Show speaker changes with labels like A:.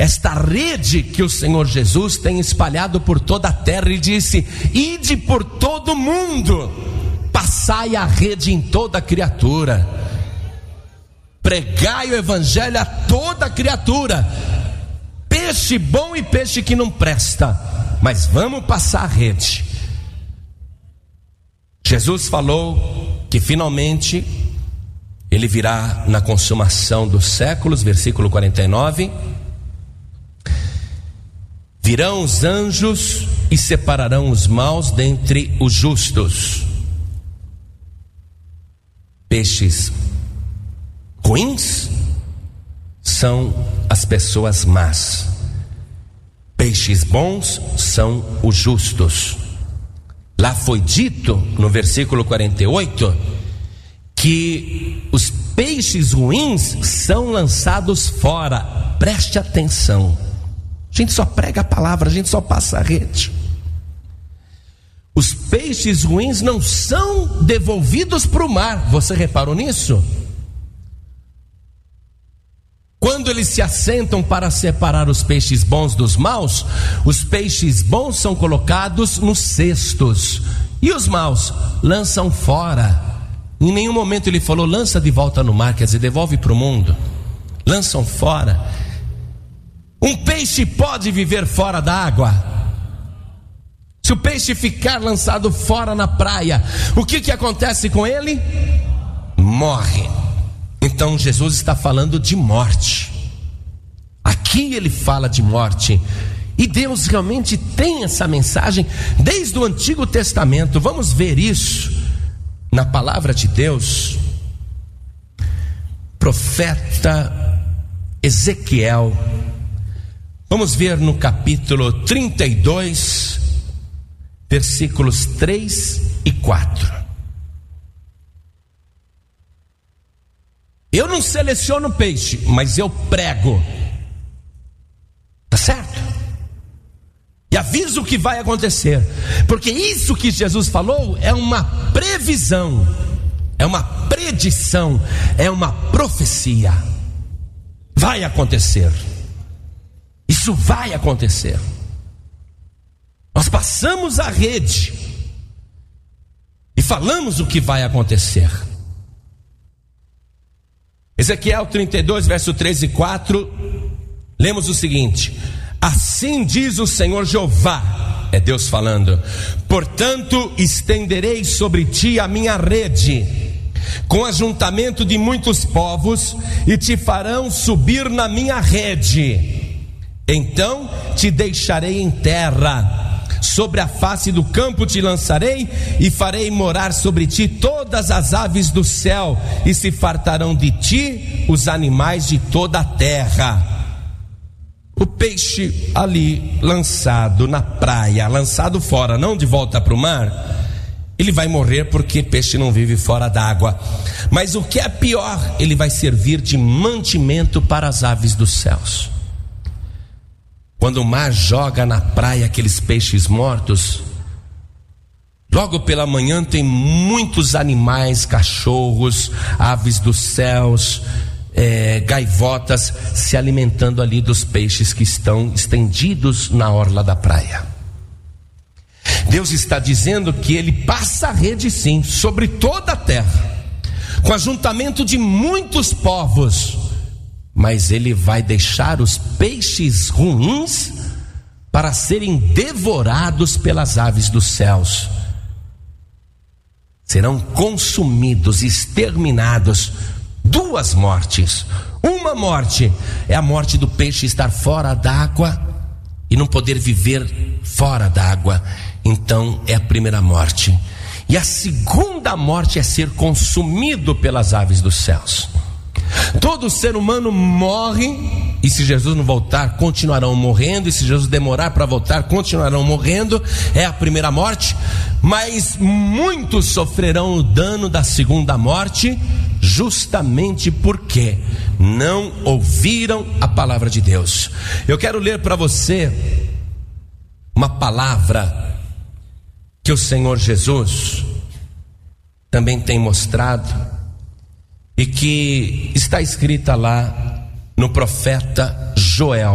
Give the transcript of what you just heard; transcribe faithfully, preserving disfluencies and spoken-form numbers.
A: esta rede que o Senhor Jesus tem espalhado por toda a terra. Ele disse: ide por todo mundo, passai a rede em toda criatura, pregai o evangelho a toda criatura, peixe bom e peixe que não presta, mas vamos passar a rede. Jesus falou que finalmente ele virá na consumação dos séculos, versículo quarenta e nove. Virão os anjos e separarão os maus dentre os justos. Peixes ruins são as pessoas más, peixes bons são os justos. Lá foi dito no versículo quarenta e oito que os peixes ruins são lançados fora. Preste atenção, a gente só prega a palavra, a gente só passa a rede. Os peixes ruins não são devolvidos para o mar. Você reparou nisso? Quando eles se assentam para separar os peixes bons dos maus, os peixes bons são colocados nos cestos e os maus lançam fora. Em nenhum momento ele falou lança de volta no mar, quer dizer, devolve para o mundo. Lançam fora. Um peixe pode viver fora da água? Se o peixe ficar lançado fora na praia, o que que acontece com ele? Morre. Então Jesus está falando de morte. Aqui ele fala de morte. E Deus realmente tem essa mensagem desde o Antigo Testamento. Vamos ver isso na palavra de Deus. Profeta Ezequiel. Vamos ver no capítulo trinta e dois, versículos três e quatro. Eu não seleciono peixe, mas eu prego. Tá certo? E aviso o que vai acontecer. Porque isso que Jesus falou é uma previsão, é uma predição, é uma profecia. Vai acontecer. Isso vai acontecer. Nós passamos a rede e falamos o que vai acontecer. Ezequiel trinta e dois, verso três e quatro, lemos o seguinte: assim diz o Senhor Jeová, é Deus falando, portanto estenderei sobre ti a minha rede, com ajuntamento de muitos povos, e te farão subir na minha rede. Então te deixarei em terra, sobre a face do campo te lançarei, e farei morar sobre ti todas as aves do céu, e se fartarão de ti os animais de toda a terra. O peixe ali lançado na praia, lançado fora, não de volta para o mar, ele vai morrer porque peixe não vive fora d'água. Mas o que é pior, ele vai servir de mantimento para as aves dos céus. Quando o mar joga na praia aqueles peixes mortos, logo pela manhã tem muitos animais, cachorros, aves dos céus, é, gaivotas, se alimentando ali dos peixes que estão estendidos na orla da praia. Deus está dizendo que ele passa a rede sim, sobre toda a terra, com ajuntamento de muitos povos, mas ele vai deixar os peixes ruins para serem devorados pelas aves dos céus. Serão consumidos, exterminados. Duas mortes. Uma morte é a morte do peixe estar fora d'água e não poder viver fora d'água. Então é a primeira morte. E a segunda morte é ser consumido pelas aves dos céus. Todo ser humano morre, e se Jesus não voltar, continuarão morrendo, e se Jesus demorar para voltar, continuarão morrendo. É a primeira morte. Mas muitos sofrerão o dano da segunda morte, justamente porque não ouviram a palavra de Deus. Eu quero ler para você uma palavra que o Senhor Jesus também tem mostrado, e que está escrita lá no profeta Joel.